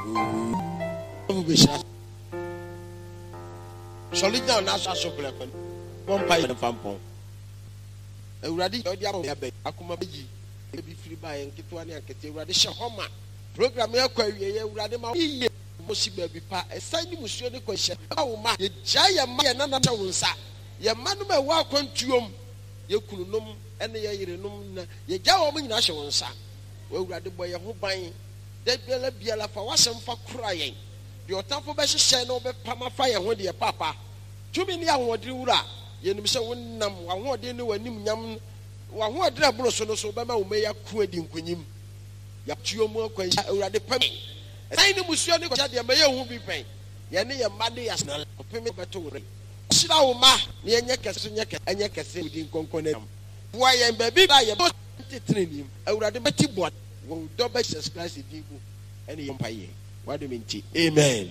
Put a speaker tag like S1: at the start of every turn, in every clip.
S1: Solid down national supplement. One pie and fampon. Already, Akuma Beji, be free by and Kituani and Kati Homa. Program Radima, Mosiba Bipa, a signing Monsieur the question. Oh, my giant man, another Wunsa. Your man may walk on to you. You could know any year, ye jaw in national sa. Well, rather boy, who buying. They be a la for for crying. Your top of best shine over Pama fire when dear papa. 2 million what you ra. Yen so one num one more dinner when him yam one more drabble so Bama may a quadding when him. Yaptio more question already penny. I know Monsieur the mayor who be paying. Yanni a money as not a payment by 2 rate. Slow ma, near Yaka and Yaka say within Conconam. Why am baby by a boat training? Already betty bought. Will double subscribe to people any empire. What do you mean? Amen.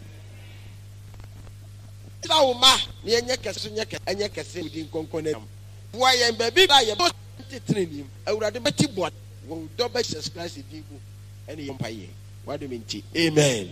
S1: Now, ma, near Yaka and Yaka say within Conconam. Why am baby by a boat training? Already betty bought. Will double subscribe to people any empire. What do you mean? Amen.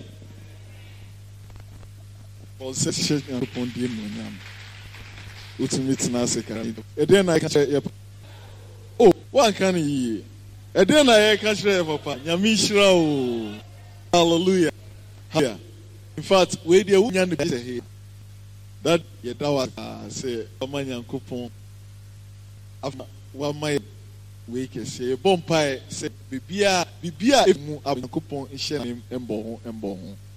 S2: Paul says, upon the moon. Ultimate Nasika. And then I can oh, one can ye. And then I can share Papa. Yamishra. Hallelujah. In fact, where the woman is that Yetawa say, Amanyan coupon. After 1 mile, we can say, Bompire say, Bibia, if mu a coupon is sharing and bon.